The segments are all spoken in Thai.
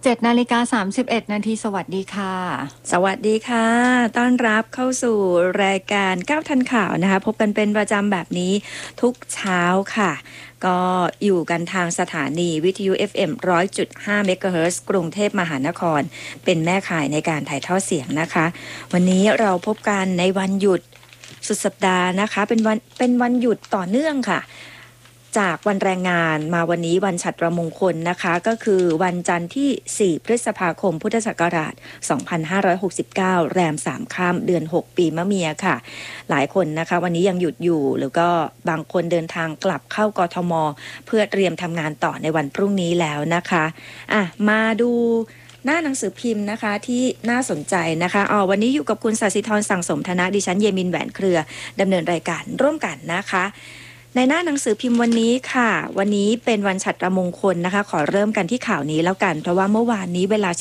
7:31 นาทีสวัสดีค่ะสวัสดีค่ะต้อนรับเข้าสู่รายการก้าวทันข่าวนะคะพบกันเป็นประจำแบบนี้ทุกเช้าค่ะก็อยู่กันทางสถานีวิทยุ FM 100.5 เมกะเฮิรตซ์กรุงเทพมหานครเป็นแม่ข่ายในการถ่ายทอดเสียงนะคะวันนี้เราพบกันในวันหยุดสุดสัปดาห์นะคะเป็นวันหยุดต่อเนื่องค่ะจากวันแรงงานมาวันนี้วันฉัตรมงคลนะคะก็คือวันจันทร์ที่ 4 พฤษภาคม พุทธศักราช 2569 แรม 3 ค่ำเดือน 6 ปีมะเมียค่ะหลายคนนะคะวันนี้ยังหยุดอยู่หรือก็บางคนเดินทางกลับเข้ากทมเพื่อเตรียมทำงานต่อในวันพรุ่งนี้แล้วนะคะมาดูหน้าหนังสือพิมพ์นะคะที่น่าสนใจนะคะวันนี้อยู่กับคุณศศิธรสั่งสมธนะดิฉันเยมินแหวนเครือดำเนินรายการร่วมกันนะคะในหน้าหนังสือพิมพ์วันนี้ค่ะวันนี้เป็นวันฉัตรมงคลนะคะขอเริ่มกันที่ข่าวนี้แล้วกันเพราะว่าเมื่อวานนี้เวลา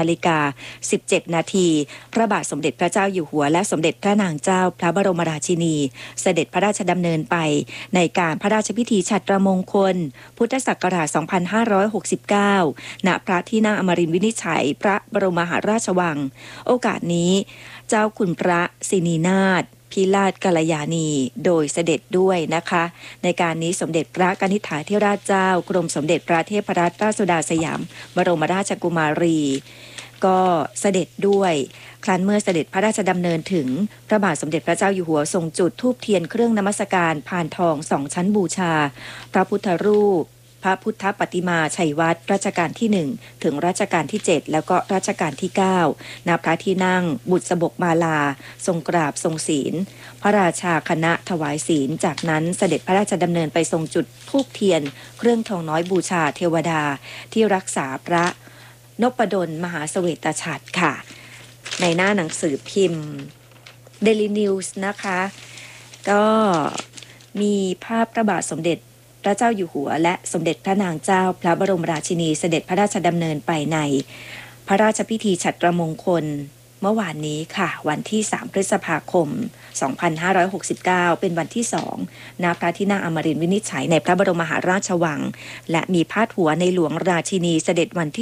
17:17 นาทีพระบาทสมเด็จพระเจ้าอยู่หัวและสมเด็จพระนางเจ้าพระบรมราชินีเสด็จพระราชดำเนินไปในการพระราชพิธีฉัตรมงคลพุทธศักราช 2569 ณ พระที่นั่งอมรินทร์วินิจฉัยพระบรมมหาราชวังโอกาสนี้เจ้าคุณพระสินีนาถพิราชกัลยาณีโดยเสด็จด้วยนะคะในการนี้สมเด็จพระกนิษฐาธิราชเจ้ากรมสมเด็จพระเทพรัตนราชสุดาสยามบรมราชกุมารีก็เสด็จด้วยครั้นเมื่อเสด็จพระราชดำเนินถึงพระบาทสมเด็จพระเจ้าอยู่หัวทรงจุดธูปเทียนเครื่องนมัสการพานทอง2 ชั้นบูชาพระพุทธรูปพระพุทธปฏิมาชัยวัตรรัชกาลที่1ถึงรัชกาลที่7แล้วก็รัชกาลที่9ณพระที่นั่งบุษบกมาลาทรงกราบทรงศีลพระราชาคณะถวายศีลจากนั้นเสด็จพระราชดำเนินไปทรงจุดธูปเทียนเครื่องทองน้อยบูชาเทวดาที่รักษาพระนพดลมหาเสวตฉัตรค่ะในหน้าหนังสือพิมพ์ Daily News นะคะก็มีภาพพระบาทสมเด็จพระเจ้าอยู่หัวและสมเด็จพระนางเจ้าพระบรมราชินีเสด็จพระราชดำเนินไปในพระราชพิธีฉัตรมงคลเมื่อวานนี้ค่ะวันที่ 3 พฤษภาคม 2569 เป็นวันที่ 2 ณ พระที่นั่งอมรินทร์วินิจฉัยในพระบรมมหาราชวังและมีพาดหัวในหลวงราชินีเสด็จวันที่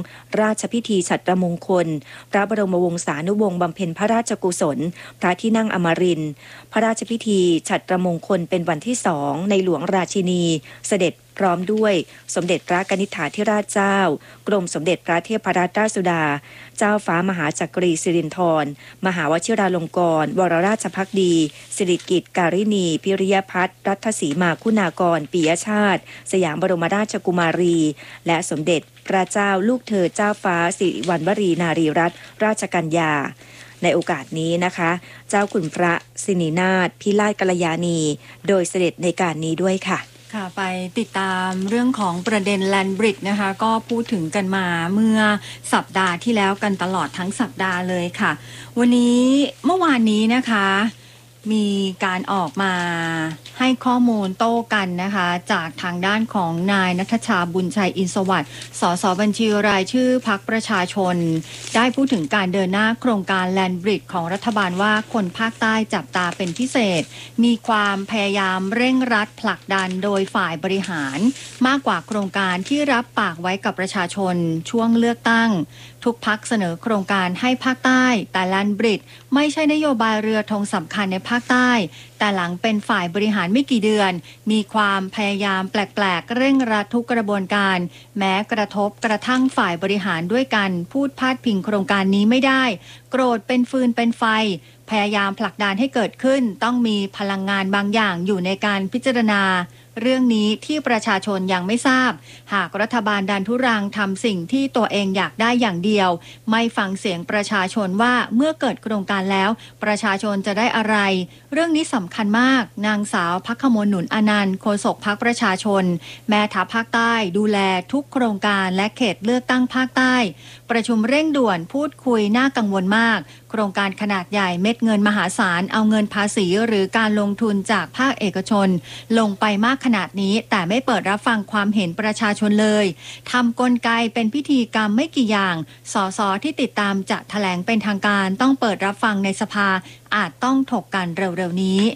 2 ราชพิธีฉัตรมงคลพระบรมวงศานุวงศ์บำเพ็ญพระราชกุศลพระที่นั่งอมรินทร์พระราชพิธีฉัตรมงคลเป็นวันที่ 2 ในหลวงราชินีเสด็จพร้อมด้วยสมเด็จพระกนิษฐาธิราชเจ้ากรมสมเด็จพระเทพรัตนราชสุดาเจ้าฟ้ามหาจักรีสิรินธรมหาวชิราลงกรณ์วรราชภักดีสิริกิติ์การิณีพิริยพัฒน์รัตศรีมาคุณากรปิยชาติสยามบรมราชกุมารีและสมเด็จพระเจ้าลูกเธอเจ้าฟ้าสิริวัณวรีนารีรัตนราชกัญญาในโอกาสนี้นะคะเจ้าคุณพระสินีนาถพิราชกัลยาณีโดยเสด็จในการนี้ด้วยค่ะไปติดตามเรื่องของประเด็นแลนบริดจ์นะคะก็พูดถึงกันมาเมื่อสัปดาห์ที่แล้วกันตลอดทั้งสัปดาห์เลยค่ะวันนี้เมื่อวานนี้นะคะมีการออกมาให้ข้อมูลโต้กันนะคะจากทางด้านของนายณัฐชาบุญชัยอินทร์สวัสดิ์สสบัญชีรายชื่อพรรคประชาชนได้พูดถึงการเดินหน้าโครงการแลนบริดจ์ของรัฐบาลว่าคนภาคใต้จับตาเป็นพิเศษมีความพยายามเร่งรัดผลักดันโดยฝ่ายบริหารมากกว่าโครงการที่รับปากไว้กับประชาชนช่วงเลือกตั้งทุกพรรคเสนอโครงการให้ภาคใต้แต่แลนบริดจ์ไม่ใช่นโยบายเรือธงสำคัญในภาคใต้แต่หลังเป็นฝ่ายบริหารไม่กี่เดือนมีความพยายามแปลกๆเร่งรัดทุกกระบวนการแม้กระทบกระทั่งฝ่ายบริหารด้วยกันพูดพาดพิงโครงการนี้ไม่ได้โกรธเป็นฟืนเป็นไฟพยายามผลักดันให้เกิดขึ้นต้องมีพลังงานบางอย่างอยู่ในการพิจารณาเรื่องนี้ที่ประชาชนยังไม่ทราบหากรัฐบาลดันทุรังทำสิ่งที่ตัวเองอยากได้อย่างเดียวไม่ฟังเสียงประชาชนว่าเมื่อเกิดโครงการแล้วประชาชนจะได้อะไรเรื่องนี้สำคัญมากนางสาวภัคคมลหนุนอนันต์โฆษกพรรคประชาชนแม่ทัพภาคใต้ดูแลทุกโครงการและเขตเลือกตั้งภาคใต้ประชุมเร่งด่วนพูดคุยน่ากังวลมากโครงการขนาดใหญ่เม็ดเงินมหาศาลเอาเงินภาษีหรือการลงทุนจากภาคเอกชนลงไปมากขนาดนี้แต่ไม่เปิดรับฟังความเห็นประชาชนเลยทำกลไกเป็นพิธีกรรมไม่กี่อย่างสสที่ติดตามจะแถลงเป็นทางการต้องเปิดรับฟังในสภาอาจต้องถกกันเร็วๆนี้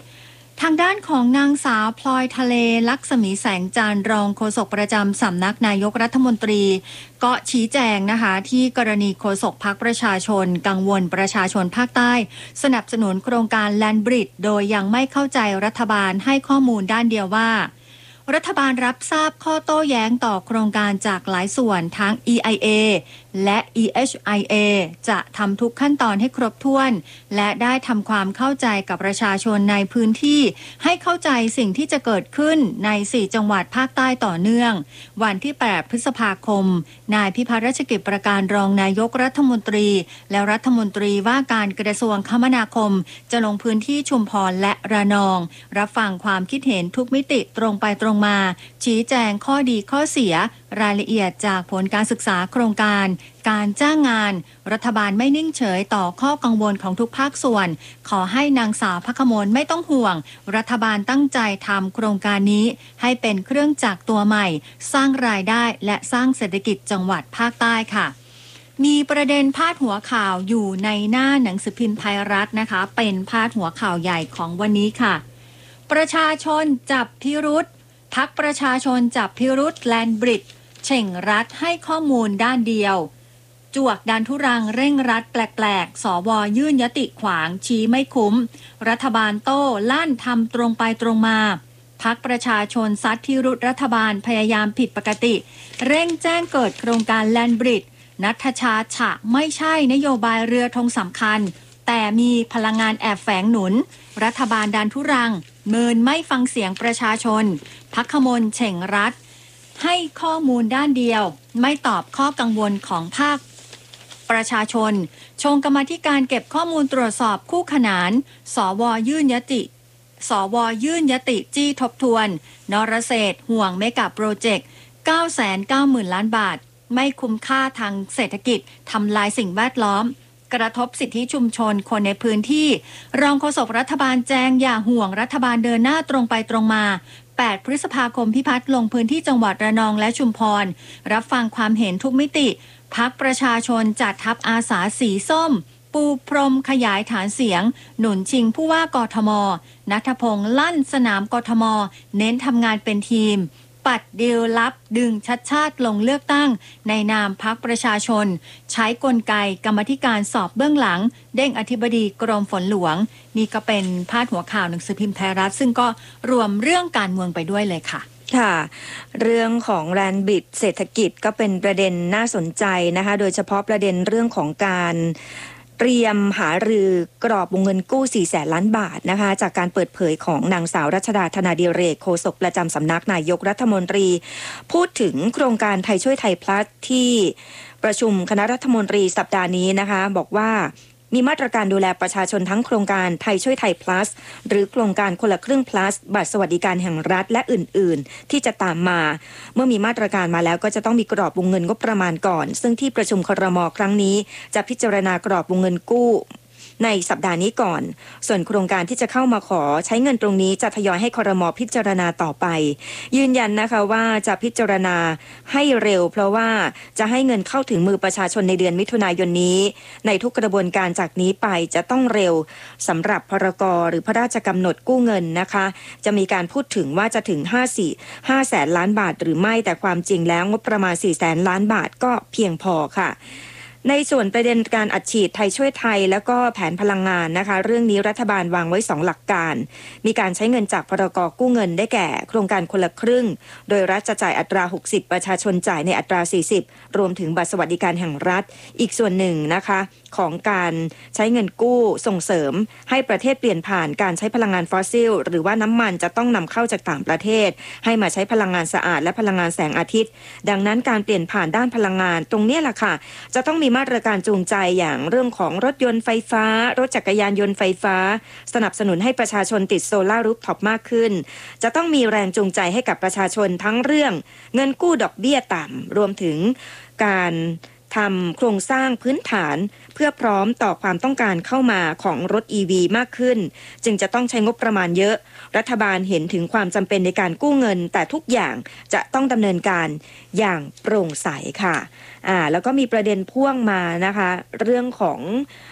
ทางด้านของนางสาวพลอยทะเลลักษมีแสงจันทร์รองโฆษกประจำสำนักนายกรัฐมนตรีก็ชี้แจงนะคะที่กรณีโฆษกพรรคประชาชนกังวลประชาชนภาคใต้สนับสนุนโครงการแลนด์บริดจ์โดยยังไม่เข้าใจรัฐบาลให้ข้อมูลด้านเดียวว่ารัฐบาลรับทราบข้อโต้แย้งต่อโครงการจากหลายส่วนทั้ง EIA และ EHIA จะทำทุกขั้นตอนให้ครบถ้วนและได้ทำความเข้าใจกับประชาชนในพื้นที่ให้เข้าใจสิ่งที่จะเกิดขึ้นใน4จังหวัดภาคใต้ต่อเนื่องวันที่8พฤษภาคมนายพิพัฒน์รัชกิจประการรองนายกรัฐมนตรีและรัฐมนตรีว่าการกระทรวงคมนาคมจะลงพื้นที่ชุมพรและระนองรับฟังความคิดเห็นทุกมิติตรงไปตรงมาชี้แจงข้อดีข้อเสียรายละเอียดจากผลการศึกษาโครงการการจ้างงานรัฐบาลไม่นิ่งเฉยต่อข้อกังวลของทุกภาคส่วนขอให้นางสาวภัคมลไม่ต้องห่วงรัฐบาลตั้งใจทำโครงการนี้ให้เป็นเครื่องจักรตัวใหม่สร้างรายได้และสร้างเศรษฐกิจจังหวัดภาคใต้ค่ะมีประเด็นพาดหัวข่าวอยู่ในหน้าหนังสือพิมพ์ไทยรัฐนะคะเป็นพาดหัวข่าวใหญ่ของวันนี้ค่ะประชาชนจับพิรุธพรรคประชาชนจับพิรุธแลนด์บริดจ์เฉ่งรัฐให้ข้อมูลด้านเดียวจวกดันทุรังเร่งรัดแปลกๆสวยื่นยติขวางชี้ไม่คุ้มรัฐบาลโต้ลั่นทำตรงไปตรงมาพรรคประชาชนซัดพิรุธรัฐบาลพยายามผิดปกติเร่งแจ้งเกิดโครงการแลนด์บริดจ์ณัฐชาฉะไม่ใช่นโยบายเรือธงสำคัญแต่มีพลังงานแอบแฝงหนุนรัฐบาลดันทุรังเมินไม่ฟังเสียงประชาชนภัคมลเฉ่งรัฐให้ข้อมูลด้านเดียวไม่ตอบข้อกังวลของภาคประชาชนชงกรรมาธิการเก็บข้อมูลตรวจสอบคู่ขนานสวยื่นยติจี้ทบทวนนรเศรษฐ์ห่วงเมกะโปรเจกต์ 990,000 ล้านบาทไม่คุ้มค่าทางเศรษฐกิจทำลายสิ่งแวดล้อมกระทบสิทธิชุมชนคนในพื้นที่รองโฆษกรัฐบาลแจ้งอย่าห่วงรัฐบาลเดินหน้าตรงไปตรงมา8พฤษภาคมพิพัฒน์ลงพื้นที่จังหวัดระนองและชุมพรรับฟังความเห็นทุกมิติพรรคประชาชนจัดทัพอาสาสีส้มปูพรมขยายฐานเสียงหนุนชิงผู้ว่ากทมณัฐพงษ์ลั่นสนามกทมเน้นทำงานเป็นทีมปัดดีลลับดึงชัดชาติลงเลือกตั้งในนามพรรคประชาชนใช้กลไกกรรมาธิการสอบเบื้องหลังเด้งอธิบดีกรมฝนหลวงนี่ก็เป็นพาดหัวข่าวหนังสือพิมพ์ไทยรัฐซึ่งก็รวมเรื่องการเมืองไปด้วยเลยค่ะค่ะเรื่องของแลนด์บริดจ์เศรษฐกิจก็เป็นประเด็นน่าสนใจนะคะโดยเฉพาะประเด็นเรื่องของการเตรียมหารือกรอบวงเงินกู้ 400,000 ล้านบาทนะคะจากการเปิดเผยของนางสาวรัชดาธนาดิเรกโฆษกประจำสำนักนายกรัฐมนตรีพูดถึงโครงการไทยช่วยไทยพลัสที่ประชุมคณะรัฐมนตรีสัปดาห์นี้นะคะบอกว่ามีมาตรการดูแลประชาชนทั้งโครงการไทยช่วยไทย plus หรือโครงการคนละครึ่ง plus บัตรสวัสดิการแห่งรัฐและอื่นๆที่จะตามมาเมื่อมีมาตรการมาแล้วก็จะต้องมีกรอบวงเงินงบประมาณก่อนซึ่งที่ประชุมครม.ครั้งนี้จะพิจารณากรอบวงเงินกู้ในสัปดาห์นี้ก่อนส่วนโครงการที่จะเข้ามาขอใช้เงินตรงนี้จะทยอยให้ครม.พิจารณาต่อไปยืนยันนะคะว่าจะพิจารณาให้เร็วเพราะว่าจะให้เงินเข้าถึงมือประชาชนในเดือนมิถุนายนนี้ในทุกกระบวนการจากนี้ไปจะต้องเร็วสำหรับพรก.หรือพระราชกำหนดกู้เงินนะคะจะมีการพูดถึงว่าจะถึง5แสนล้านบาทหรือไม่แต่ความจริงแล้วงบประมาณ4แสนล้านบาทก็เพียงพอค่ะในส่วนประเด็นการอัดฉีดไทยช่วยไทยแล้วก็แผนพลังงานนะคะเรื่องนี้รัฐบาลวางไว้2หลักการมีการใช้เงินจากพรก.กู้เงินได้แก่โครงการคนละครึ่งโดยรัฐจะจ่ายอัตรา60ประชาชนจ่ายในอัตรา40รวมถึงบัตรสวัสดิการแห่งรัฐอีกส่วนหนึ่งนะคะของการใช้เงินกู้ส่งเสริมให้ประเทศเปลี่ยนผ่านการใช้พลังงานฟอสซิลหรือว่าน้ำมันจะต้องนำเข้าจากต่างประเทศให้มาใช้พลังงานสะอาดและพลังงานแสงอาทิตย์ดังนั้นการเปลี่ยนผ่านด้านพลังงานตรงนี้แหละค่ะจะต้องมีมาตรการจูงใจอย่างเรื่องของรถยนต์ไฟฟ้ารถจักรยานยนต์ไฟฟ้าสนับสนุนให้ประชาชนติดโซล่ารูฟท็อปมากขึ้นจะต้องมีแรงจูงใจให้กับประชาชนทั้งเรื่องเงินกู้ดอกเบี้ยต่ำรวมถึงการทำโครงสร้างพื้นฐานเพื่อพร้อมต่อความต้องการเข้ามาของรถ EV มากขึ้นจึงจะต้องใช้งบประมาณเยอะรัฐบาลเห็นถึงความจำเป็นในการกู้เงินแต่ทุกอย่างจะต้องดำเนินการอย่างโปร่งใสค่ะแล้วก็มีประเด็นพ่วงมานะคะเรื่องของ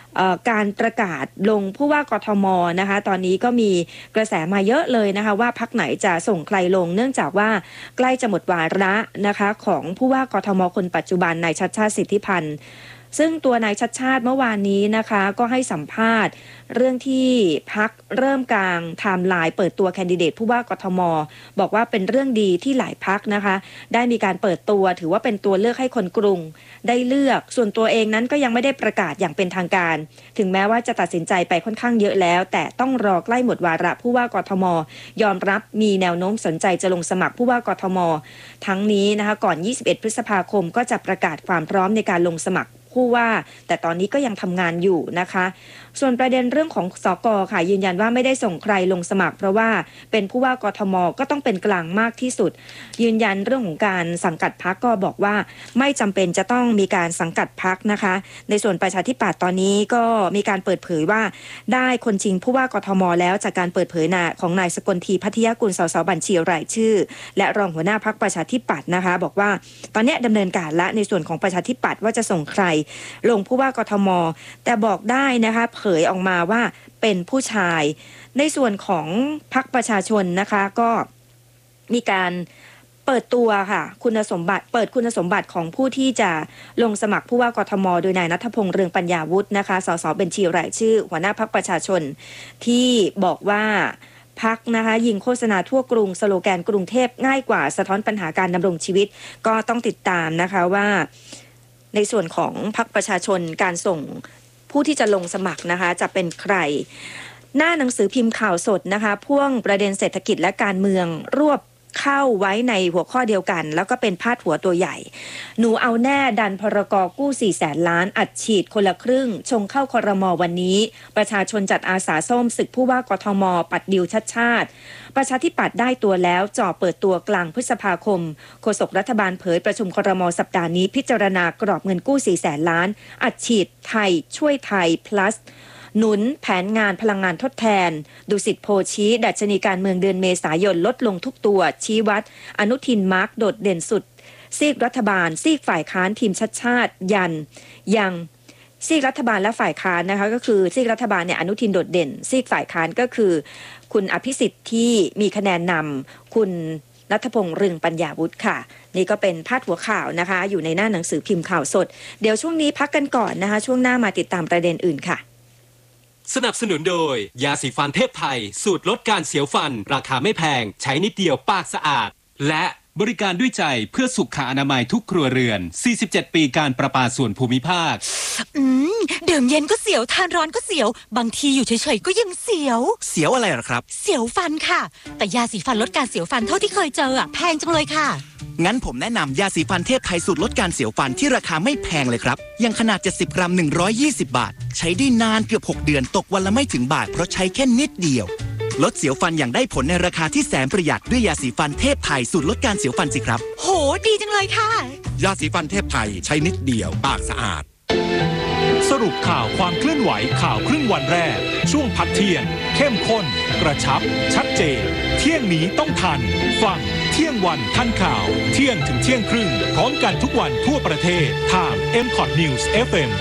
การประกาศลงผู้ว่ากทมนะคะตอนนี้ก็มีกระแสมาเยอะเลยนะคะว่าพรรคไหนจะส่งใครลงเนื่องจากว่าใกล้จะหมดวาระนะคะของผู้ว่ากทมคนปัจจุบันนายชัชชาติสิทธิพันธ์ซึ่งตัวนายชัชชาติเมื่อวานนี้นะคะก็ให้สัมภาษณ์เรื่องที่พรรคเริ่มกลางไทม์ไลน์เปิดตัวแคนดิเดตผู้ว่ากทมบอกว่าเป็นเรื่องดีที่หลายพรรคนะคะได้มีการเปิดตัวถือว่าเป็นตัวเลือกให้คนกรุงได้เลือกส่วนตัวเองนั้นก็ยังไม่ได้ประกาศอย่างเป็นทางการถึงแม้ว่าจะตัดสินใจไปค่อนข้างเยอะแล้วแต่ต้องรอใกล้หมดวาระผู้ว่ากทมยอมรับมีแนวโน้มสนใจจะลงสมัครผู้ว่ากทมทั้งนี้นะคะก่อน21พฤษภาคมก็จะประกาศความพร้อมในการลงสมัครผู้ว่าแต่ตอนนี้ก็ยังทำงานอยู่นะคะส่วนประเด็นเรื่องของสก.ค่ะยืนยันว่าไม่ได้ส่งใครลงสมัครเพราะว่าเป็นผู้ว่ากทมก็ต้องเป็นกลางมากที่สุดยืนยันเรื่องของการสังกัดพรรคก็บอกว่าไม่จำเป็นจะต้องมีการสังกัดพรรคนะคะในส่วนประชาธิปัตย์ตอนนี้ก็มีการเปิดเผยว่าได้คนชิงผู้ว่ากทมแล้วจากการเปิดเผยของนายสกลทีพัทยกุลสสบัญชีรายชื่อและรองหัวหน้าพรรคประชาธิปัตย์นะคะบอกว่าตอนนี้ดำเนินการละในส่วนของประชาธิปัตย์ว่าจะส่งใครลงผู้ว่ากทมแต่บอกได้นะคะเผยออกมาว่าเป็นผู้ชายในส่วนของพรรคประชาชนนะคะก็มีการเปิดตัวค่ะเปิดคุณสมบัติของผู้ที่จะลงสมัครผู้ว่ากทมโดยนายณัฐพงษ์เรืองปัญญาวุฒินะคะสสบัญชีรายชื่อหัวหน้าพรรคประชาชนที่บอกว่าพรรคนะคะยิงโฆษณาทั่วกรุงสโลแกนกรุงเทพง่ายกว่าสะท้อนปัญหาการดำรงชีวิตก็ต้องติดตามนะคะว่าในส่วนของพรรคประชาชนการส่งผู้ที่จะลงสมัครนะคะจะเป็นใครหน้าหนังสือพิมพ์ข่าวสดนะคะพ่วงประเด็นเศรษฐกิจและการเมืองรวบเข้าไว้ในหัวข้อเดียวกันแล้วก็เป็นพาดหัวตัวใหญ่หนูเอาแน่ดันพรก.กู้400,000 ล้านอัดฉีดคนละครึ่งชงเข้าครม.วันนี้ประชาชนจัดอาสาส้มศึกผู้ว่ากทมปัดดิวชัดชาติประชาธิปัตย์ได้ตัวแล้วจ่อเปิดตัวกลางพฤษภาคมโฆษกรัฐบาลเผยประชุมครม.สัปดาห์นี้พิจารณากรอบเงินกู้400,000 ล้านอัดฉีดไทยช่วยไทย plusหนุนแผนงานพลังงานทดแทนดุสิตโพชี้ดัชนีการเมืองเดือนเมษายนลดลงทุกตัวชี้วัดอนุทินมาร์กโดดเด่นสุดซีกรัฐบาลซีกฝ่ายค้านทีมชัดชาติยังซีกรัฐบาลและฝ่ายค้านนะคะก็คือซีกรัฐบาลเนี่ยอนุทินโดดเด่นซีกฝ่ายค้านก็คือคุณอภิสิทธิ์ที่มีคะแนนนำคุณณัฐพงษ์เรืองปัญญาวุฒิค่ะนี่ก็เป็นพาดหัวข่าวนะคะอยู่ในหน้าหนังสือพิมพ์ข่าวสดเดี๋ยวช่วงนี้พักกันก่อนนะคะช่วงหน้ามาติดตามประเด็นอื่นค่ะสนับสนุนโดยยาสีฟันเทพไทยสูตรลดการเสียวฟันราคาไม่แพงใช้นิดเดียวปากสะอาดและบริการด้วยใจเพื่อสุขอนามัยทุกครัวเรือน47ปีการประปาส่วนภูมิภาคดื่มเย็นก็เสียวทานร้อนก็เสียวบางทีอยู่เฉยๆก็ยังเสียวเสียวอะไรหรอครับเสียวฟันค่ะแต่ยาสีฟันลดการเสียวฟันเท่าที่เคยเจอแพงจังเลยค่ะงั้นผมแนะนำยาสีฟันเทพไทยสูตรลดการเสียวฟันที่ราคาไม่แพงเลยครับอย่างขนาด70 กรัม120 บาทใช้ได้นานเกือบ6 เดือนตกวันละไม่ถึงบาทเพราะใช้แค่นิดเดียวลดเสียวฟันอย่างได้ผลในราคาที่แสนประหยัดด้วยยาสีฟันเทพไทยสูตรลดการเสียวฟันสิครับโหดีจังเลยค่ะยาสีฟันเทพไทยใช้นิดเดียวปากสะอาดสรุปข่าวความเคลื่อนไหวข่าวครึ่งวันแรกช่วงพักเที่ยงเข้มข้นกระชับชัดเจนเที่ยงนี้ต้องทันฟังเที่ยงวันทันข่าวเที่ยงถึงเที่ยงครึ่งพร้อมกันทุกวันทั่วประเทศทาง MCOT News FM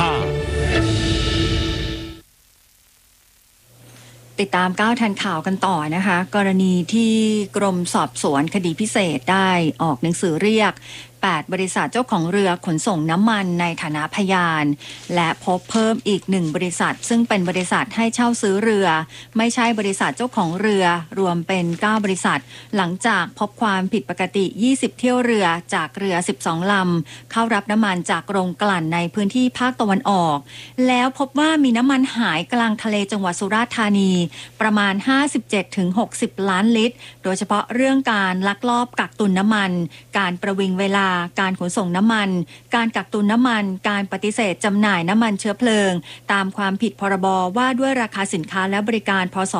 100.5 ติดตาม9ทันข่าวกันต่อนะคะกรณีที่กรมสอบสวนคดีพิเศษได้ออกหนังสือเรียก8บริษัทเจ้าของเรือขนส่งน้ำมันในฐานะพยานและพบเพิ่มอีก1บริษัทซึ่งเป็นบริษัทให้เช่าซื้อเรือไม่ใช่บริษัทเจ้าของเรือรวมเป็น9บริษัทหลังจากพบความผิดปกติ20เที่ยวเรือจากเรือ12ลำเข้ารับน้ำมันจากโรงกลั่นในพื้นที่ภาคตะวันออกแล้วพบว่ามีน้ำมันหายกลางทะเลจังหวัดสุราษฎร์ธานีประมาณ 57-60 ล้านลิตรโดยเฉพาะเรื่องการลักลอบกักตุนน้ำมันการประวิงเวลาการขนส่งน้ำมันการกักตุนน้ำมันการปฏิเสธจำหน่ายน้ำมันเชื้อเพลิงตามความผิดพรบว่าด้วยราคาสินค้าและบริการพ.ศ.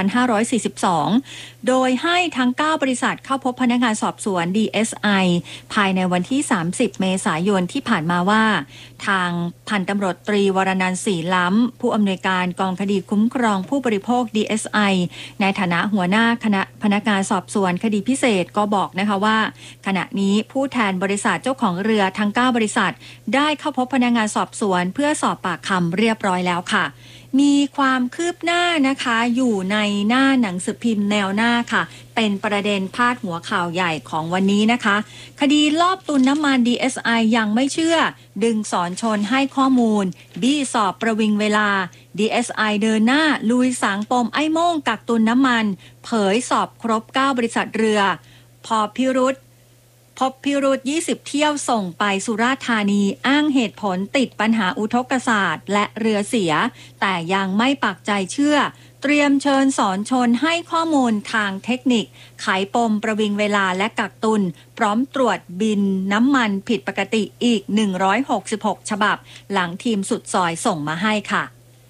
2542โดยให้ทั้ง9บริษัทเข้าพบพนักงานสอบสวน DSI ภายในวันที่30เมษายนที่ผ่านมาว่าทางพันตำรวจตรีวรนันท์ศรีล้ำผู้อำนวยการกองคดีคุ้มครองผู้บริโภค DSI ในฐานะหัวหน้าคณะพนักงานสอบสวนคดีพิเศษก็บอกนะคะว่าขณะนี้ผู้แทนบริษัทเจ้าของเรือทั้ง9บริษัทได้เข้าพบพนักงานสอบสวนเพื่อสอบปากคำเรียบร้อยแล้วค่ะมีความคืบหน้านะคะอยู่ในหน้าหนังสือพิมพ์แนวหน้าค่ะเป็นประเด็นพาดหัวข่าวใหญ่ของวันนี้นะคะคดีลอบตุนน้ำมัน DSI ยังไม่เชื่อดึงสอนชนให้ข้อมูลบี้สอบประวิงเวลา DSI เดินหน้าลุยสางปมไอ้โม่งกักตุนน้ำมันเผยสอบครบ9บริษัทเรือพบพิรุธ20 เที่ยวส่งไปสุราษฎร์ธานีอ้างเหตุผลติดปัญหาอุทกศาสตร์และเรือเสียแต่ยังไม่ปักใจเชื่อเตรียมเชิญสอนชนให้ข้อมูลทางเทคนิคไขปมประวิงเวลาและกักตุนพร้อมตรวจบินน้ำมันผิดปกติอีก166ฉบับหลังทีมสุดซอยส่งมาให้ค่ะ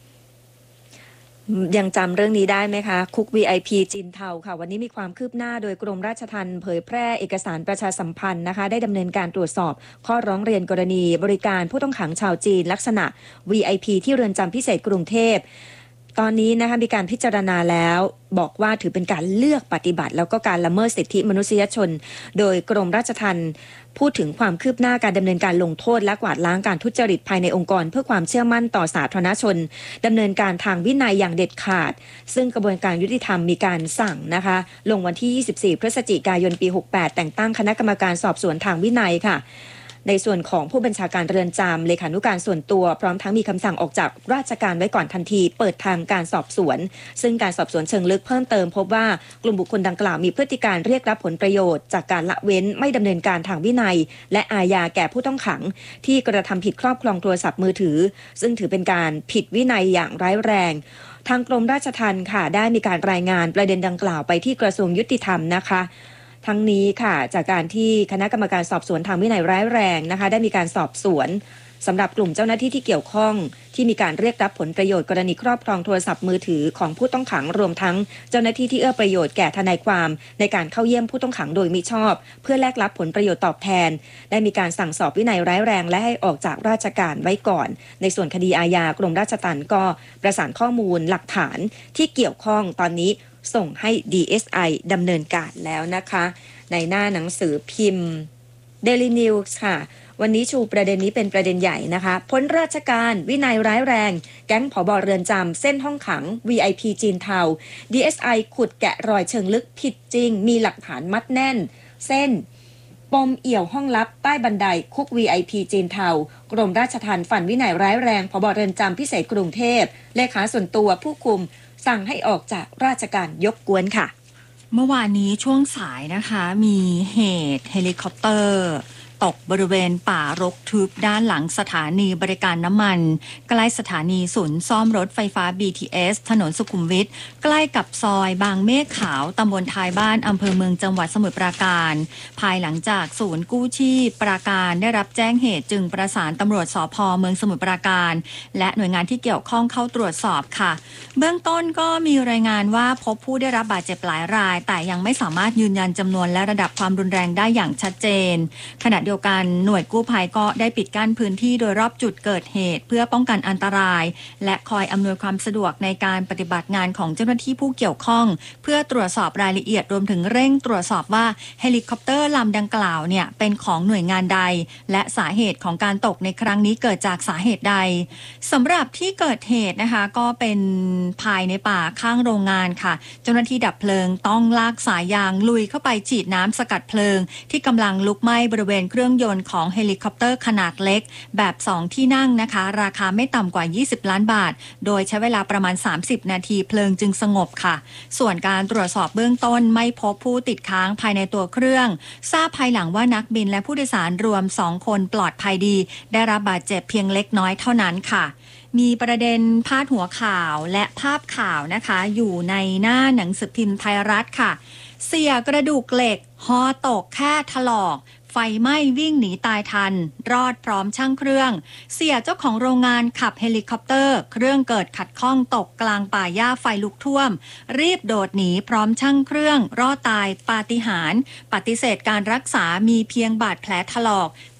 ยังจำเรื่องนี้ได้ไหมคะคุก VIP จีนเทาค่ะวันนี้มีความคืบหน้าโดยกรมราชทัณฑ์เผยแพร่เอกสารประชาสัมพันธ์นะคะได้ดำเนินการตรวจสอบข้อร้องเรียนกรณีบริการผู้ต้องขังชาวจีนลักษณะ VIP ที่เรือนจำพิเศษกรุงเทพตอนนี้นะคะมีการพิจารณาแล้วบอกว่าถือเป็นการเลือกปฏิบัติแล้วก็การละเมิดสิทธิมนุษยชนโดยกรมราชทัณฑ์พูดถึงความคืบหน้าการดำเนินการลงโทษและกวาดล้างการทุจริตภายในองค์กรเพื่อความเชื่อมั่นต่อสาธารณชนดำเนินการทางวินัยอย่างเด็ดขาดซึ่งกระบวนการยุติธรรมมีการสั่งนะคะลงวันที่24พฤศจิกายนปี68แต่งตั้งคณะกรรมการสอบสวนทางวินัยค่ะในส่วนของผู้บัญชาการเรือนจำเลขานุการส่วนตัวพร้อมทั้งมีคำสั่งออกจากราชการไว้ก่อนทันทีเปิดทางการสอบสวนซึ่งการสอบสวนเชิงลึกเพิ่มเติมพบว่ากลุ่มบุคคลดังกล่าวมีพฤติการเรียกรับผลประโยชน์จากการละเว้นไม่ดำเนินการทางวินัยและอาญาแก่ผู้ต้องขังที่กระทำผิดครอบครองโทรศัพท์มือถือซึ่งถือเป็นการผิดวินัยอย่างร้ายแรงทางกรมราชทัณฑ์ค่ะได้มีการรายงานประเด็นดังกล่าวไปที่กระทรวงยุติธรรมนะคะทั้งนี้ค่ะจากการที่คณะกรรมการสอบสวนทางวินัยร้ายแรงนะคะได้มีการสอบสวนสำหรับกลุ่มเจ้าหน้าที่ที่เกี่ยวข้องที่มีการเรียกรับผลประโยชน์กรณีครอบครองโทรศัพท์มือถือของผู้ต้องขังรวมทั้งเจ้าหน้าที่ที่เอื้อประโยชน์แก่ทนายความในการเข้าเยี่ยมผู้ต้องขังโดยมิชอบเพื่อแลกรับผลประโยชน์ตอบแทนได้มีการสั่งสอบวินัยร้ายแรงและให้ออกจากราชการไว้ก่อนในส่วนคดีอาญากรมราชทัณฑ์ก็ประสานข้อมูลหลักฐานที่เกี่ยวข้องตอนนี้ส่งให้ DSI ดำเนินการแล้วนะคะในหน้าหนังสือพิมพ์ Daily News ค่ะวันนี้ชูประเด็นนี้เป็นประเด็นใหญ่นะคะพ้นราชการวินัยร้ายแรงแก๊งผบ.เรือนจำเส้นห้องขัง VIP จีนเทา DSI ขุดแกะรอยเชิงลึกผิดจริงมีหลักฐานมัดแน่นเส้นปมเอี่ยวห้องลับใต้บันไดคุก VIP จีนเทากรมราชทัณฑ์ฝันวินัยร้ายแรงผบ.เรือนจำพิเศษกรุงเทพเลขาส่วนตัวผู้คุมสั่งให้ออกจากราชการยกกวนค่ะเมื่อวานนี้ช่วงสายนะคะมีเหตุเฮลิคอปเตอร์ตกบริเวณป่ารกทึบด้านหลังสถานีบริการน้ำมันใกล้สถานีศูนย์ซ่อมรถไฟฟ้า BTS ถนนสุขุมวิทใกล้กับซอยบางเมฆขาวตำบลท้ายบ้านอำเภอเมืองจังหวัดสมุทรปราการภายหลังจากศูนย์กู้ชีพปราการได้รับแจ้งเหตุจึงประสานตำรวจสภ.เมืองสมุทรปราการและหน่วยงานที่เกี่ยวข้องเข้าตรวจสอบค่ะเบื้องต้นก็มีรายงานว่าพบผู้ได้รับบาดเจ็บหลายรายแต่ยังไม่สามารถยืนยันจำนวนและระดับความรุนแรงได้อย่างชัดเจนขณะเดียวกันหน่วยกู้ภัยก็ได้ปิดกั้นพื้นที่โดยรอบจุดเกิดเหตุเพื่อป้องกันอันตรายและคอยอำนวยความสะดวกในการปฏิบัติงานของเจ้าหน้าที่ผู้เกี่ยวข้องเพื่อตรวจสอบรายละเอียดรวมถึงเร่งตรวจสอบว่าเฮลิคอปเตอร์ลำดังกล่าวเนี่ยเป็นของหน่วยงานใดและสาเหตุของการตกในครั้งนี้เกิดจากสาเหตุใดสำหรับที่เกิดเหตุนะคะก็เป็นภายในป่าข้างโรงงานค่ะเจ้าหน้าที่ดับเพลิงต้องลากสายยางลุยเข้าไปฉีดน้ำสกัดเพลิงที่กำลังลุกไหม้บริเวณเครื่องยนต์ของเฮลิคอปเตอร์ขนาดเล็กแบบ2ที่นั่งนะคะราคาไม่ต่ำกว่า20ล้านบาทโดยใช้เวลาประมาณ30นาทีเพลิงจึงสงบค่ะส่วนการตรวจสอบเบื้องต้นไม่พบผู้ติดค้างภายในตัวเครื่องทราบภายหลังว่านักบินและผู้โดยสารรวม2คนปลอดภัยดีได้รับบาดเจ็บเพียงเล็กน้อยเท่านั้นค่ะมีประเด็นพาดหัวข่าวและภาพข่าวนะคะอยู่ในหน้าหนังสือพิมพ์ไทยรัฐค่ะเสียกระดูกเหล็กฮอตกแค่ถลอกไฟไหม้วิ่งหนีตายทันรอดพร้อมช่างเครื่องเสียเจ้าของโรงงานขับเฮลิคอปเตอร์เครื่องเกิดขัดข้องตกกลางป่าหญ้าไฟลุกท่วมรีบโดดหนีพร้อมช่างเครื่องรอดตายปาฏิหาริย์ปฏิเสธการรักษามีเพียงบาดแผลถลอก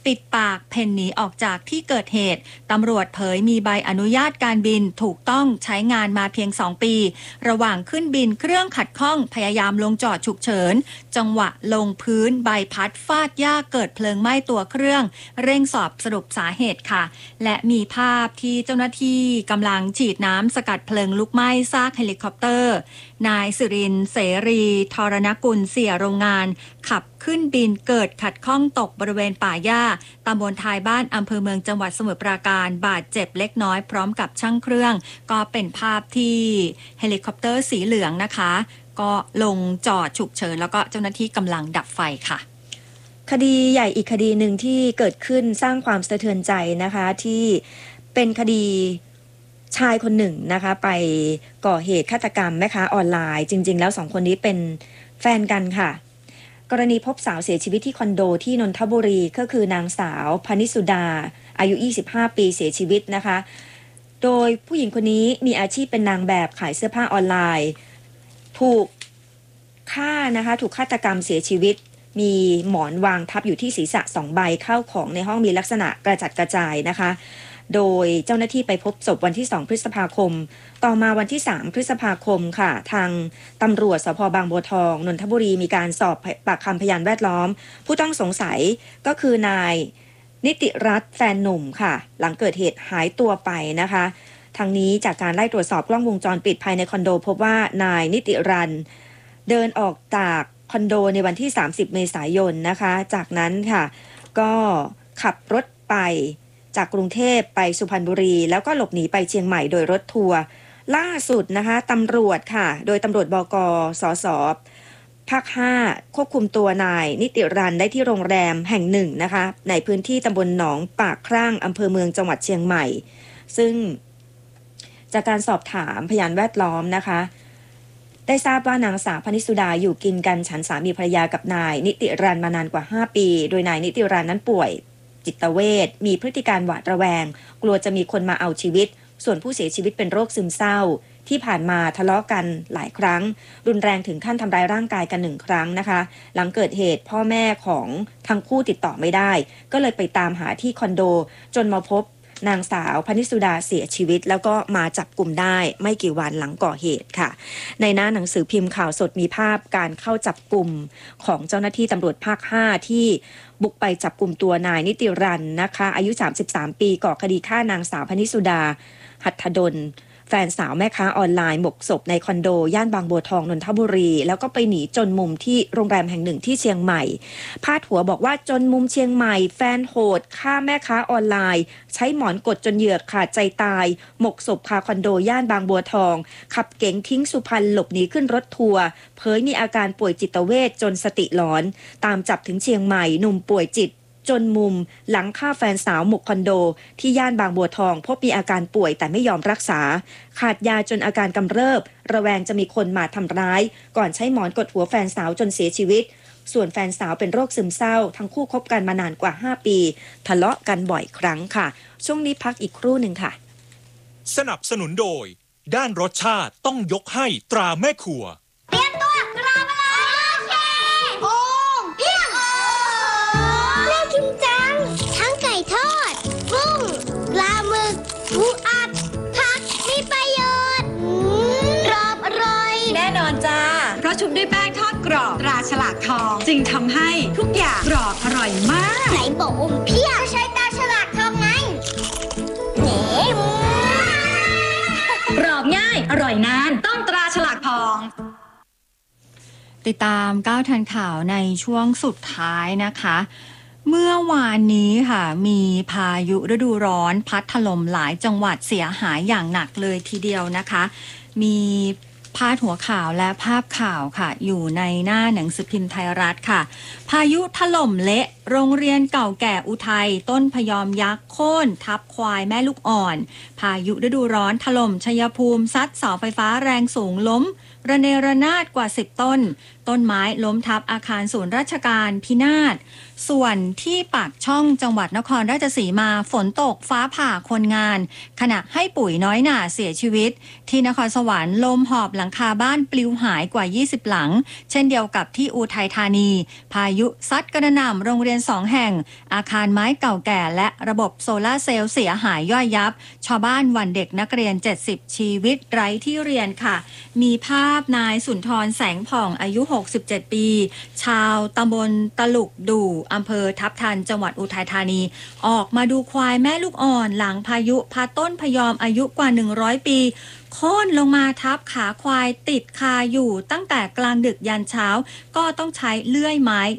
ปิดปากเพ่นหนีออกจากที่เกิดเหตุตำรวจเผยมีใบอนุญาตการบินถูกต้องใช้งานมาเพียง2 ปีระหว่างขึ้นบินเครื่องขัดข้องพยายามลงจอดฉุกเฉินจังหวะลงพื้นใบพัดฟาดหญ้าเกิดเพลิงไหม้ตัวเครื่องเร่งสอบสรุปสาเหตุค่ะและมีภาพที่เจ้าหน้าที่กำลังฉีดน้ำสกัดเพลิงลุกไหม้ซากเฮลิคอปเตอร์นายสิรินทร์เสรีธรณกุลเสี่ยโรงงานขับขึ้นบินเกิดขัดข้องตกบริเวณป่าหญ้าตำบลท้ายบ้านอำเภอเมืองจังหวัดสมุทรปราการบาดเจ็บเล็กน้อยพร้อมกับช่างเครื่องก็เป็นภาพที่เฮลิคอปเตอร์สีเหลืองนะคะก็ลงจอดฉุกเฉินแล้วก็เจ้าหน้าที่กำลังดับไฟค่ะคดีใหญ่อีกคดีหนึ่งที่เกิดขึ้นสร้างความสะเทือนใจนะคะที่เป็นคดีชายคนหนึ่งนะคะไปก่อเหตุฆาตกรรมแม่ค้าออนไลน์จริงๆแล้ว2 คนนี้เป็นแฟนกันค่ะกรณีพบสาวเสียชีวิตที่คอนโดที่นนทบุรีก็คือนางสาวพนิสุดาอายุ25 ปีเสียชีวิตนะคะโดยผู้หญิงคนนี้มีอาชีพเป็นนางแบบขายเสื้อผ้าออนไลน์ถูกฆ่านะคะถูกฆาตกรรมเสียชีวิตมีหมอนวางทับอยู่ที่ศีรษะ2 ใบเข้าของในห้องมีลักษณะกระจัดกระจายนะคะโดยเจ้าหน้าที่ไปพบศพวันที่2 พฤษภาคมต่อมาวันที่3 พฤษภาคมค่ะทางตำรวจสภ.บางบัวทองนนทบุรีมีการสอบปากคำพยานแวดล้อมผู้ต้องสงสัยก็คือนายนิติรัตน์แฟนหนุ่มค่ะหลังเกิดเหตุหายตัวไปนะคะทางนี้จากการไล่ตรวจสอบกล้องวงจรปิดภายในคอนโดพบว่านายนิติรัตน์เดินออกจากคอนโดในวันที่30 เมษายนนะคะจากนั้นค่ะก็ขับรถไปจากกรุงเทพไปสุพรรณบุรีแล้วก็หลบหนีไปเชียงใหม่โดยรถทัวร์ล่าสุดนะคะตำรวจค่ะโดยตำรวจบก.สส.ภาค 5ควบคุมตัวนายนิติรัตน์ได้ที่โรงแรมแห่งหนึ่งนะคะในพื้นที่ตำบลหนองปากครั่งอำเภอเมืองจังหวัดเชียงใหม่ซึ่งจากการสอบถามพยานแวดล้อมนะคะได้ทราบว่านางสาวพนิสุดาอยู่กินกันฉันสามีภรรยากับนายนิติรัตน์มานานกว่า5 ปีโดยนายนิติรัตน์นั้นป่วยจิตเวชมีพฤติการหวาดระแวงกลัวจะมีคนมาเอาชีวิตส่วนผู้เสียชีวิตเป็นโรคซึมเศร้าที่ผ่านมาทะเลาะกันหลายครั้งรุนแรงถึงขั้นทำร้ายร่างกายกัน1 ครั้งนะคะหลังเกิดเหตุพ่อแม่ของทั้งคู่ติดต่อไม่ได้ก็เลยไปตามหาที่คอนโดจนมาพบนางสาวพนิสุดาเสียชีวิตแล้วก็มาจับกลุ่มได้ไม่กี่วันหลังก่อเหตุค่ะในหน้าหนังสือพิมพ์ข่าวสดมีภาพการเข้าจับกลุ่มของเจ้าหน้าที่ตำรวจภาค 5ที่บุกไปจับกลุ่มตัวนายนิติรัตน์นะคะอายุ33 ปีก่อคดีฆ่านางสาวพนิสุดาหัตถดลแฟนสาวแม่ค้าออนไลน์หมกศพในคอนโดย่านบางบัวทองนนทบุรีแล้วก็ไปหนีจนมุมที่โรงแรมแห่งหนึ่งที่เชียงใหม่พาดหัวบอกว่าจนมุมเชียงใหม่แฟนโหดฆ่าแม่ค้าออนไลน์ใช้หมอนกดจนเหยื่อขาดใจตายหมกศพคาคอนโดย่านบางบัวทองขับเก๋งทิ้งสุพรรณหลบหนีขึ้นรถทัวร์เผยมีอาการป่วยจิตเวชจนสติหลอนตามจับถึงเชียงใหม่หนุ่มป่วยจิตจนมุมหลังฆ่าแฟนสาวหมกคอนโดที่ย่านบางบัวทองพบมีอาการป่วยแต่ไม่ยอมรักษาขาดยาจนอาการกำเริบระแวงจะมีคนมาทำร้ายก่อนใช้หมอนกดหัวแฟนสาวจนเสียชีวิตส่วนแฟนสาวเป็นโรคซึมเศร้าทั้งคู่คบกันมานานกว่า5 ปีทะเลาะกันบ่อยครั้งค่ะช่วงนี้พักอีกครู่หนึ่งค่ะสนับสนุนโดยด้านรสชาติต้องยกให้ตราแม่ครัวเตรียมตัวกราบมาเลยโอ้เพียงน่ากินจังทั้งไก่ทอดกุ้งปลาหมึกปูอัดผักมีประโยชน์กรอบอร่อยแน่นอนจ้าเพราะชุบด้วยแป้งทอดกรอบตราฉลากทองจึงทำให้ทุกอย่างกรอบอร่อยมากไหนบอกอมเพียงใช้ตราฉลากทองไงเนมกรอบง่ายอร่อยนานต้องตราฉลากทองติดตาม9 ทันข่าวในช่วงสุดท้ายนะคะเมื่อวานนี้ค่ะมีพายุฤดูร้อนพัดถล่มหลายจังหวัดเสียหายอย่างหนักเลยทีเดียวนะคะมีพาดหัวข่าวและภาพข่าวค่ะอยู่ในหน้าหนังสือพิมพ์ไทยรัฐค่ะพายุถล่มเละโรงเรียนเก่าแก่อุทัยต้นพยอมยักษ์โค่นทับควายแม่ลูกอ่อนพายุฤดูร้อนถล่มชัยภูมิซัดเสาไฟฟ้าแรงสูงล้มระเนระนาดกว่า10 ต้นไม้ล้มทับอาคารศูนย์ราชการพินาศส่วนที่ปากช่องจังหวัดนครราชสีมาฝนตกฟ้าผ่าคนงานขณะให้ปุ๋ยน้อยหน่าเสียชีวิตที่นครสวรรค์ลมหอบหลังคาบ้านปลิวหายกว่า20 หลังเช่นเดียวกับที่อุทัยธานีพายุซัดกระหน่ำโรงเรียนณ2แห่งอาคารไม้เก่าแก่และระบบโซลาร์เซลล์เสียหายย่อยยับชาวบ้านวันเด็กนักเรียน70ชีวิตไร้ที่เรียนค่ะมีภาพนายสุนทรแสงผ่องอายุ67ปีชาวตำบลตลุกดู่อำเภอทับทันจังหวัดอุทัยธานีออกมาดูควายแม่ลูกอ่อนหลังพายุพัดต้นพยอมอายุกว่า100ปีโค่นลงมาทับขาควายติดคาอยู่ตั้งแต่กลางดึกยันเช้าก็ต้องใช้เลื่อยไม้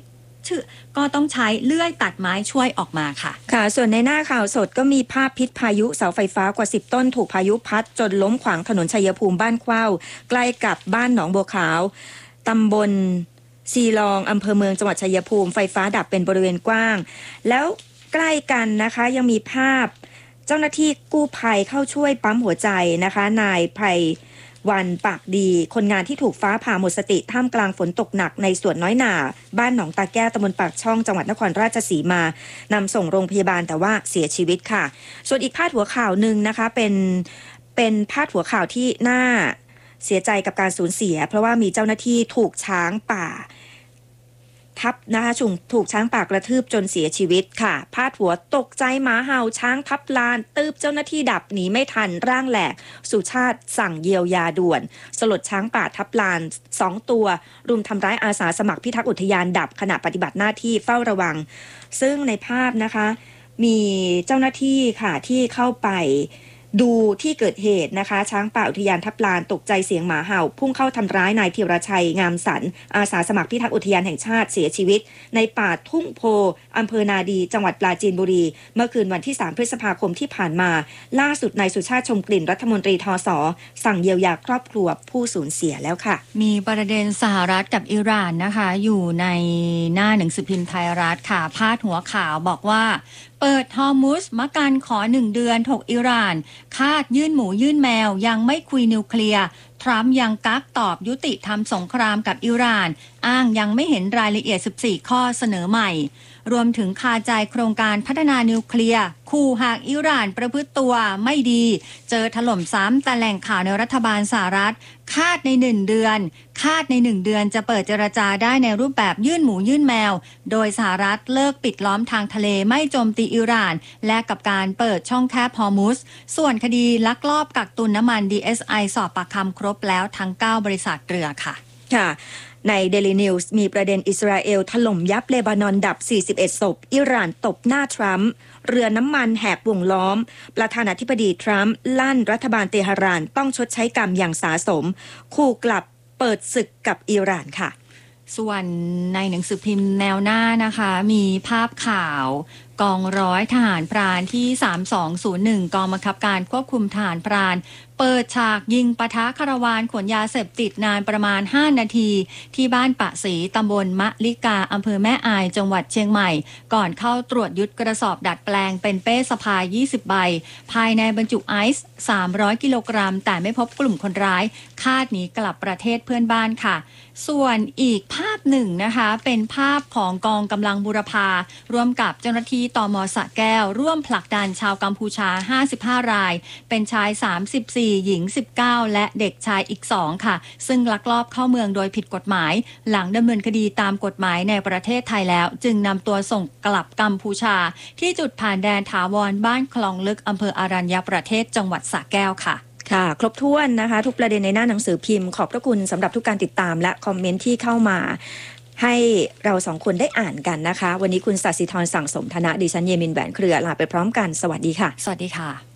ตัดไม้ช่วยออกมาค่ะค่ะส่วนในหน้าข่าวสดก็มีภาพพิษพายุเสาไฟฟ้ากว่า10ต้นถูกพายุพัดจนล้มขวางถนนชัยภูมิบ้านเข้าใกล้กับบ้านหนองบัวขาวตำบลซีลองอำเภอเมืองจังหวัดชัยภูมิไฟฟ้าดับเป็นบริเวณกว้างแล้วใกล้กันนะคะยังมีภาพเจ้าหน้าที่กู้ภัยเข้าช่วยปั๊มหัวใจนะคะนายไพวันปากดีคนงานที่ถูกฟ้าผ่าหมดสติท่ามกลางฝนตกหนักในสวนน้อยหน่าบ้านหนองตาแก้วตำบลปากช่องจังหวัดนครราชสีมานำส่งโรงพยาบาลแต่ว่าเสียชีวิตค่ะส่วนอีกพาดหัวข่าวหนึ่งนะคะเป็นพาดหัวข่าวที่น่าเสียใจกับการสูญเสียเพราะว่ามีเจ้าหน้าที่ถูกช้างป่าทับนะคะถูกช้างป่ากระทืบจนเสียชีวิตค่ะพาดหัวตกใจหมาเห่าช้างทับลานตืบเจ้าหน้าที่ดับหนีไม่ทันร่างแหลกสุชาติสั่งเยียวยาด่วนสลดช้างป่าทับลาน2ตัวรุมทำร้ายอาสาสมัครพิทักษ์อุทยานดับขณะปฏิบัติหน้าที่เฝ้าระวังซึ่งในภาพนะคะมีเจ้าหน้าที่ค่ะที่เข้าไปดูที่เกิดเหตุนะคะช้างป่าอุทยานทับลานตกใจเสียงหมาเห่าพุ่งเข้าทำร้ายนายธีรชัยงามสรรอาสาสมัครพิทักษ์อุทยานแห่งชาติเสียชีวิตในป่าทุ่งโพอำเภอนาดีจังหวัดปราจีนบุรีเมื่อคืนวันที่3พฤษภาคมที่ผ่านมาล่าสุดนายสุชาติชมกลิ่นรัฐมนตรีทส.สั่งเยียวยาครอบครัวผู้สูญเสียแล้วค่ะมีประเด็นสหรัฐกับอิหร่านนะคะอยู่ในหน้าหนังสือพิมพ์ไทยรัฐค่ะพาดหัวข่าวบอกว่าเปิดฮอร์มุซมะกันขอ1เดือนถกอิหร่านคาดยื่นหมูยื่นแมวยังไม่คุยนิวเคลียร์ทรัมป์ยังกักตอบยุติทำสงครามกับอิหร่านอ้างยังไม่เห็นรายละเอียด14ข้อเสนอใหม่รวมถึงคาใจโครงการพัฒนานิวเคลียร์ขู่หากอิหร่านประพฤติตัวไม่ดีเจอถล่มซ้ำแต่แหล่งข่าวในรัฐบาลสหรัฐคาดใน1เดือนจะเปิดเจรจาได้ในรูปแบบยื่นหมูยื่นแมวโดยสหรัฐเลิกปิดล้อมทางทะเลไม่โจมตีอิหร่านและกับการเปิดช่องแคบฮอร์มุซส่วนคดีลักลอบกักตุนน้ำมัน DSI สอบปากคำครบแล้วทั้ง9บริษัทเรือค่ะใน Daily News มีประเด็นอิสราเอลถล่มยับเลบานอนดับ41ศพอิหร่านตบหน้าทรัมป์เรือน้ำมันแหกวงล้อมประธานาธิบดีทรัมป์ลั่นรัฐบาลเตหะรานต้องชดใช้กรรมอย่างสาสมขู่กลับเปิดศึกกับอิหร่านค่ะส่วนในหนังสือพิมพ์แนวหน้านะคะมีภาพข่าวกองร้อยทหารพรานที่3201กองบังคับการควบคุมทหารพรานเปิดฉากยิงปะทะคาราวานขนยาเสพติดนานประมาณ5นาทีที่บ้านปะศรีตำบลมะลิกาอำเภอแม่อายจังหวัดเชียงใหม่ก่อนเข้าตรวจยึดกระสอบดัดแปลงเป็นเป้สะพาย20ใบภายในบรรจุไอซ์300กิโลกรัมแต่ไม่พบกลุ่มคนร้ายคาดหนีกลับประเทศเพื่อนบ้านค่ะส่วนอีกภาพหนึ่งนะคะเป็นภาพของกองกำลังบูรพาร่วมกับเจ้าหน้าที่ตม.สระแก้วร่วมผลักดันชาวกัมพูชา55รายเป็นชาย34หญิง19และเด็กชายอีก2ค่ะซึ่งลักลอบเข้าเมืองโดยผิดกฎหมายหลังดำเนินคดีตามกฎหมายในประเทศไทยแล้วจึงนำตัวส่งกลับกัมพูชาที่จุดผ่านแดนถาวรบ้านคลองลึกอำเภออารัญญประเทศจังหวัดสระแก้วค่ะครบถ้วนนะคะทุกประเด็นในหน้าหนังสือพิมพ์ขอบพระคุณสำหรับทุกการติดตามและคอมเมนต์ที่เข้ามาให้เรา2คนได้อ่านกันนะคะวันนี้คุณศศิธรสั่งสมธนะดิฉันเยมินแหวนเครือลาไปพร้อมกันสวัสดีค่ะสวัสดีค่ะ